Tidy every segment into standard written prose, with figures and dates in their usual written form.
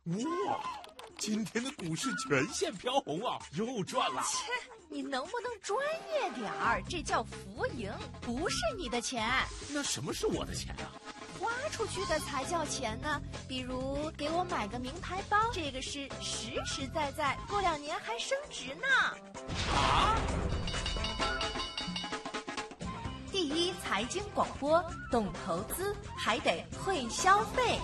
哇，今天的股市全线飘红啊，又赚了。 切，你能不能专业点儿？这叫浮盈，不是你的钱。 那什么是我的钱啊？ 花出去的才叫钱呢。比如给我买个名牌包，这个是实实在在，过2年还升值呢。 啊！ 第一财经广播，懂投资还得会消费。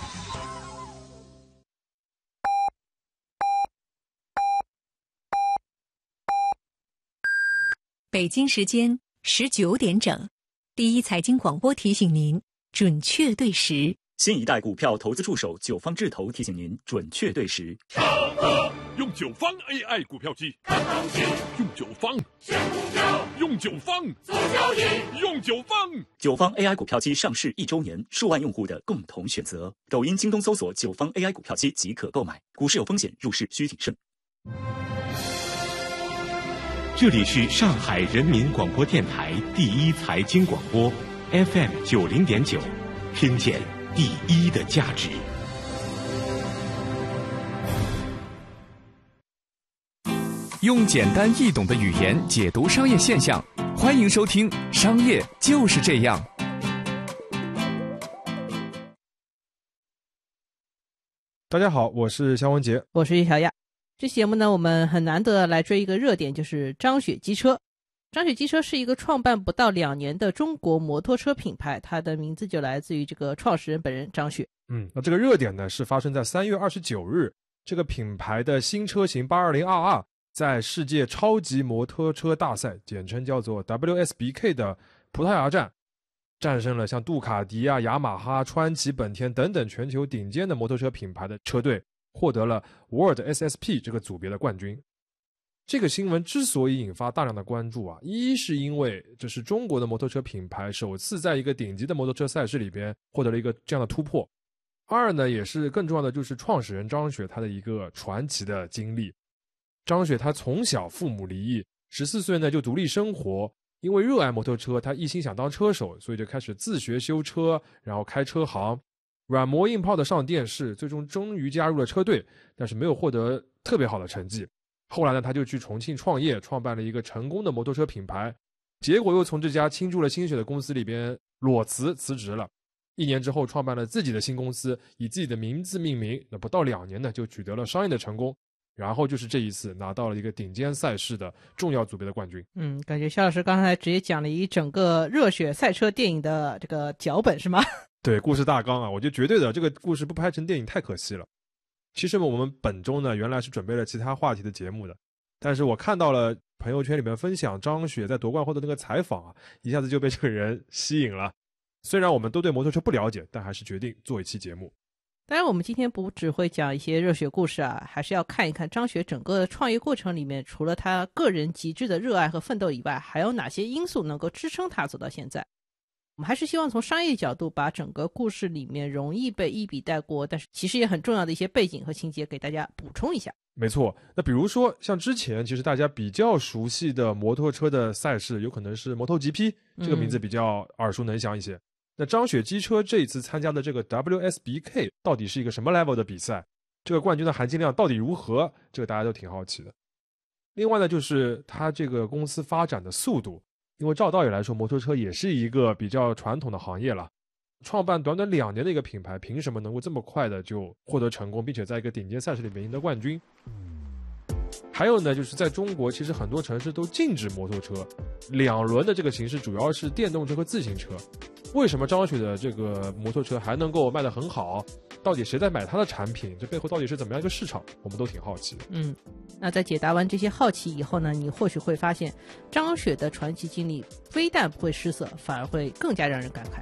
北京时间19点整，第一财经广播提醒您准确对时。 新一代股票投资助手九方智投提醒您准确对时。 用九方 AI 股票机看行情，用九方选股票，用九方做交易，用九方。 九方 AI 股票机上市1周年，数万用户的共同选择。抖音、京东搜索九方 AI 股票机即可购买。股市有风险，入市需谨慎。 这里是上海人民广播电台第一财经广播 FM 90.9，听见第一的价值。 用简单易懂的语言解读商业现象，欢迎收听《商业就是这样》。 大家好，我是肖文杰， 我是叶小亚。这期节目呢，我们很难得来追一个热点，就是张雪机车。张雪机车是一个创办不到2年的中国摩托车品牌，它的名字就来自于这个创始人本人张雪。 那这个热点呢是发生在3月29日，这个品牌的新车型 820RR 在世界超级摩托车大赛，简称叫做 WSBK 的葡萄牙站，战胜了像杜卡迪啊、雅马哈、川崎、本田等等全球顶尖的摩托车品牌的车队，获得了 World SSP 这个组别的冠军。这个新闻之所以引发大量的关注啊，一是因为这是中国的摩托车品牌首次在一个顶级的摩托车赛事里边获得了一个这样的突破，二呢也是更重要的就是创始人张雪他的一个传奇的经历。张雪他从小父母离异，14岁呢就独立生活，因为热爱摩托车，他一心想当车手，所以就开始自学修车，然后开车行，软磨硬泡的上电视，最终终于加入了车队，但是没有获得特别好的成绩。后来呢，他就去重庆创业，创办了一个成功的摩托车品牌，结果又从这家倾注了心血的公司里边裸辞职了。1年之后创办了自己的新公司，以自己的名字命名，那不到2年呢就取得了商业的成功，然后就是这一次拿到了一个顶尖赛事的重要组别的冠军。 感觉肖老师刚才直接讲了一整个热血赛车电影的这个脚本是吗？ 对，故事大纲啊，我觉得绝对的，这个故事不拍成电影太可惜了。其实我们本周呢原来是准备了其他话题的节目的，但是我看到了朋友圈里面分享张雪在夺冠后的那个采访啊，一下子就被这个人吸引了。虽然我们都对摩托车不了解，但还是决定做一期节目。 当然我们今天不只会讲一些热血故事啊，还是要看一看张雪整个创业过程里面，除了他个人极致的热爱和奋斗以外，还有哪些因素能够支撑他走到现在。我们还是希望从商业角度把整个故事里面容易被一笔带过，但是其实也很重要的一些背景和情节给大家补充一下。 没错，那比如说像之前其实大家比较熟悉的摩托车的赛事，有可能是摩托 GP， 这个名字比较耳熟能详一些。那张雪机车这一次参加的这个 WSBK 到底是一个什么 level 的比赛，这个冠军的含金量到底如何，这个大家都挺好奇的。另外呢，就是它这个公司发展的速度，因为照道理来说摩托车也是一个比较传统的行业了，创办短短2年的一个品牌，凭什么能够这么快的就获得成功，并且在一个顶尖赛事里面赢得冠军。还有呢，就是在中国其实很多城市都禁止摩托车，2轮的这个形式主要是电动车和自行车。为什么张雪的这个摩托车还能够卖得很好，到底谁在买它的产品，这背后到底是怎么样一个市场，我们都挺好奇的。 那在解答完这些好奇以后呢，你或许会发现张雪的传奇经历非但不会失色，反而会更加让人感慨。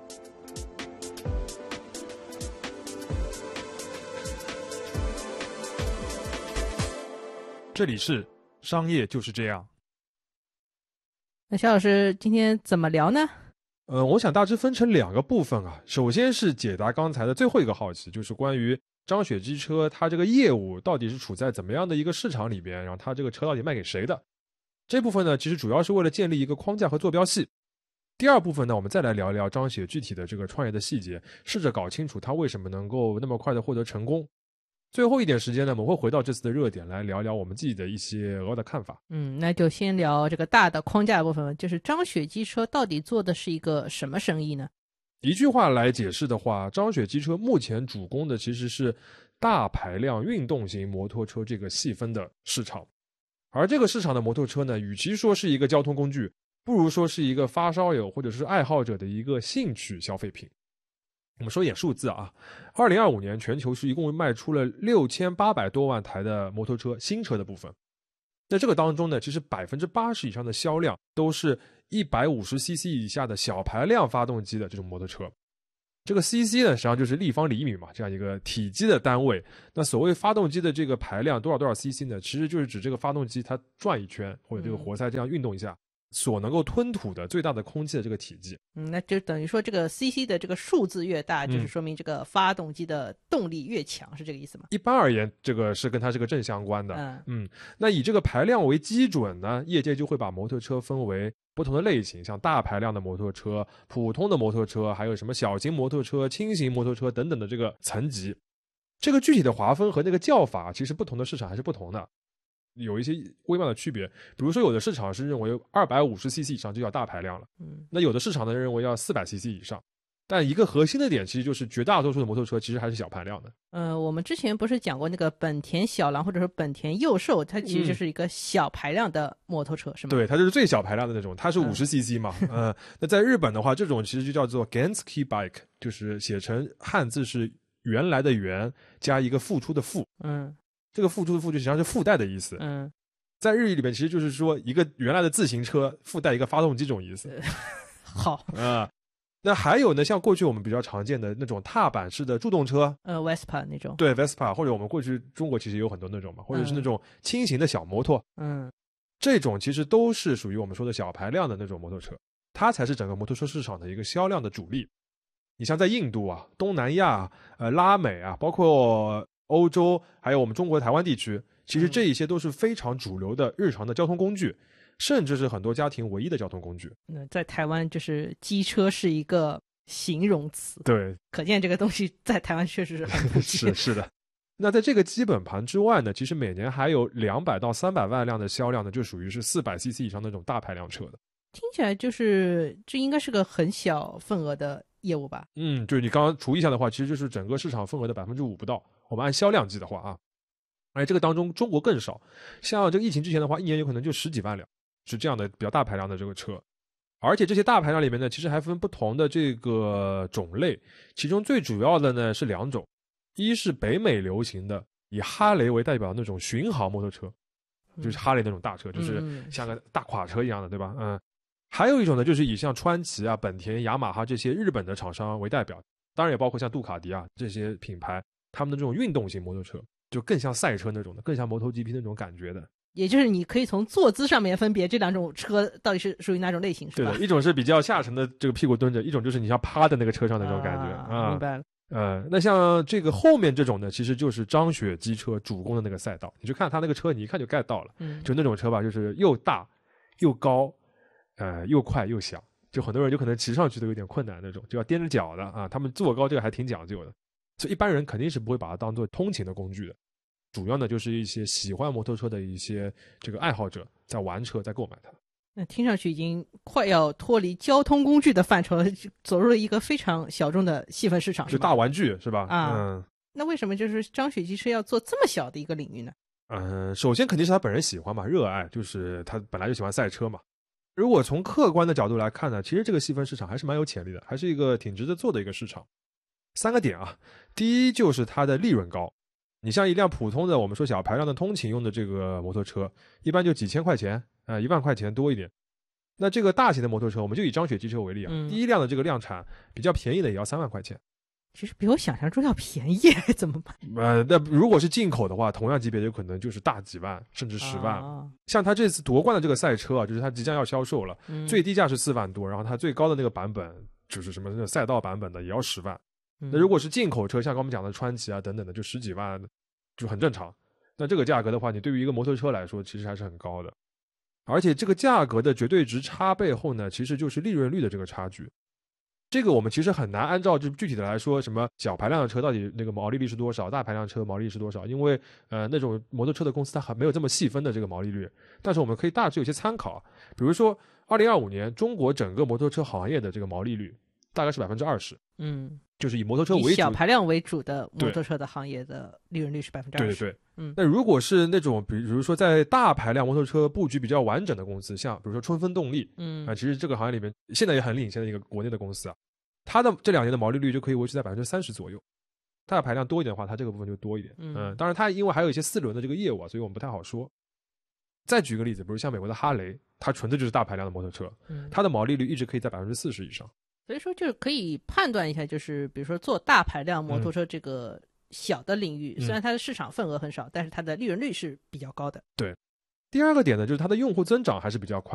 这里是商业就是这样。 那肖老师今天怎么聊呢？ 我想大致分成2个部分啊。首先是解答刚才的最后一个好奇，就是关于张雪机车它这个业务到底是处在怎么样的一个市场里边，然后它这个车到底卖给谁的。这部分呢其实主要是为了建立一个框架和坐标系。第2部分呢，我们再来聊一聊张雪具体的这个创业的细节，试着搞清楚它为什么能够那么快的获得成功。 最后一点时间呢，我们会回到这次的热点来聊聊我们自己的一些额外的看法。 那就先聊这个大的框架的部分，就是张雪机车到底做的是一个什么生意呢？ 一句话来解释的话，张雪机车目前主攻的其实是大排量运动型摩托车这个细分的市场。而这个市场的摩托车呢，与其说是一个交通工具，不如说是一个发烧友或者是爱好者的一个兴趣消费品。我们说一点数字啊，2025年全球是一共卖出了6800多万台的摩托车，新车的部分。在这个当中呢，其实80%以上的销量都是150cc 以下的小排量发动机的这种摩托车。这个 cc 呢，实际上就是立方厘米嘛，这样一个体积的单位。那所谓发动机的这个排量多少 cc 呢，其实就是指这个发动机它转一圈，或者这个活塞这样运动一下，所能够吞吐的最大的空气的这个体积。 那就等于说这个 cc 的这个数字越大，就是说明这个发动机的动力越强，是这个意思吗？ 一般而言，这个是跟它是个正相关的。那以这个排量为基准呢，业界就会把摩托车分为不同的类型，像大排量的摩托车、普通的摩托车，还有什么小型摩托车、轻型摩托车等等的这个层级。这个具体的划分和那个叫法，其实不同的市场还是不同的，有一些微妙的区别。比如说有的市场是认为 250cc 以上就叫大排量了，那有的市场呢认为要 400cc 以上。但一个核心的点其实就是绝大多数的摩托车其实还是小排量的。 我们之前不是讲过那个本田小狼或者说本田幼兽，它其实就是一个小排量的摩托车，是吗？ 对，它就是最小排量的那种，它是 50cc 嘛。那在日本的话，这种其实就叫做 Gensuke bike， 就是写成汉字是原来的原加一个付出的付。这个付出的付就实际上是附带的意思。在日语里面其实就是说一个原来的自行车附带一个发动机这种意思。 好。 那还有呢，像过去我们比较常见的那种踏板式的助动车 ，Vespa 那种。 对 Vespa， 或者我们过去中国其实有很多那种嘛，或者是那种轻型的小摩托。这种其实都是属于我们说的小排量的那种摩托车，它才是整个摩托车市场的一个销量的主力。你像在印度啊、东南亚、拉美啊，包括欧洲，还有我们中国台湾地区，其实这一些都是非常主流的日常的交通工具。甚至是很多家庭唯一的交通工具。 在台湾就是机车是一个形容词。 对， 可见这个东西在台湾确实是很普及。 是的。那在这个基本盘之外呢，其实每年还有200到300万辆的销量呢，就属于是 400cc 以上那种大排量车的。 听起来就是这应该是个很小份额的业务吧？ 就是你刚刚除一下的话，其实就是整个市场份额的5%不到。我们按销量计的话啊，这个当中中国更少。像这个疫情之前的话，一年有可能就10几万辆。是这样的比较大排量的这个车。而且这些大排量里面呢，其实还分不同的这个种类，其中最主要的呢是2种，一是北美流行的以哈雷为代表的那种巡航摩托车，就是哈雷那种大车，就是像个大垮车一样的，对吧？还有一种呢，就是以像川崎啊、本田、雅马哈这些日本的厂商为代表，当然也包括像杜卡迪啊这些品牌，他们的这种运动型摩托车，就更像赛车那种的，更像摩托 GP 那种感觉的。 也就是你可以从坐姿上面分别这2种车到底是属于哪种类型，是吧？ 对的，一种是比较下沉的这个屁股蹲着，一种就是你像趴在那个车上的那种感觉。 明白了。 那像这个后面这种呢，其实就是张雪机车主攻的那个赛道。你去看他那个车，你一看就 get 到了。就那种车吧，就是又大又高，又快又响，就很多人就可能骑上去都有点困难那种，就要踮着脚的啊。他们坐高这个还挺讲究的，所以一般人肯定是不会把它当做通勤的工具的。主要呢就是一些喜欢摩托车的一些这个爱好者在玩车，在购买它。 那听上去已经快要脱离交通工具的范畴了，走入了一个非常小众的细分市场， 是大玩具是吧？ 那为什么就是张雪机车要做这么小的一个领域呢？ 首先肯定是他本人喜欢嘛，热爱，就是他本来就喜欢赛车嘛。如果从客观的角度来看呢，其实这个细分市场还是蛮有潜力的，还是一个挺值得做的一个市场。3个点啊，第一就是它的利润高。你像一辆普通的我们说小排量的通勤用的这个摩托车，一般就几千块钱，1万块钱多一点。那这个大型的摩托车，我们就以张雪机车为例啊，第一辆的这个量产比较便宜的也要3万块钱。 其实比我想象中要便宜，怎么办？ 那如果是进口的话，同样级别有可能就是大几万甚至10万。像他这次夺冠的这个赛车啊，就是他即将要销售了，最低价是4万多，然后他最高的那个版本就是什么那个赛道版本的也要10万。那如果是进口车，像刚我们讲的川崎啊等等的，就10几万就很正常。那这个价格的话，你对于一个摩托车来说其实还是很高的。而且这个价格的绝对值差背后呢，其实就是利润率的这个差距。 这个我们其实很难按照就具体的来说，什么小排量的车到底那个毛利率是多少，大排量车毛利率是多少，因为那种摩托车的公司它还没有这么细分的这个毛利率，但是我们可以大致有些参考。比如说2025年中国整个摩托车行业的这个毛利率大概是20%，就是以摩托车为主， 以小排量为主的摩托车的行业的利润率是20%。 对对对，那如果是那种比如说在大排量摩托车布局比较完整的公司，像比如说春风动力，其实这个行业里面现在也很领先的一个国内的公司啊，它的这2年的毛利率就可以维持在30%左右。大排量多一点的话，它这个部分就多一点。当然它因为还有一些4轮的这个业务啊，所以我们不太好说。再举个例子，比如像美国的哈雷，它纯粹就是大排量的摩托车，它的毛利率一直可以在40%以上。 所以说就是可以判断一下，就是比如说做大排量摩托车这个小的领域，虽然它的市场份额很少，但是它的利润率是比较高的。 对。第二个点呢，就是它的用户增长还是比较快。